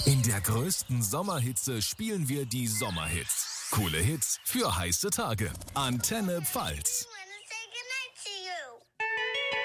In der größten Sommerhitze spielen wir die Sommerhits. Coole Hits für heiße Tage. Antenne Pfalz.